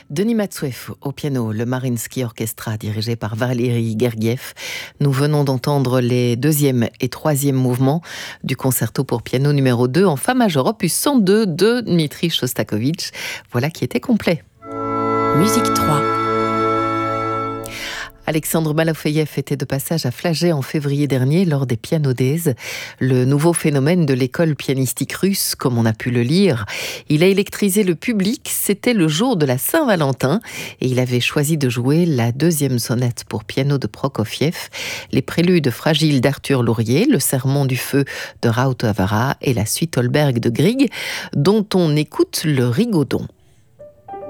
Denis Matsuev au piano, le Mariinsky Orchestra dirigé par Valéry Gergiev. Nous venons d'entendre les deuxième et troisième mouvements du concerto pour piano numéro 2 en fa majeur opus 102 de Dmitri Shostakovich. Voilà qui était complet. Musique 3. Alexandre Malofeyev était de passage à Flagey en février dernier lors des Piano Days, le nouveau phénomène de l'école pianistique russe, comme on a pu le lire. Il a électrisé le public, c'était le jour de la Saint-Valentin, et il avait choisi de jouer la deuxième sonate pour piano de Prokofiev, les préludes fragiles d'Arthur Lourier, le sermon du feu de Raut Havara et la suite Holberg de Grieg, dont on écoute le rigodon.